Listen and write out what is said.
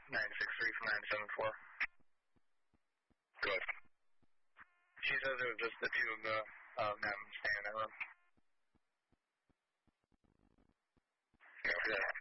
963 from 974. Good. She says it was just the two of them staying in that room. Okay.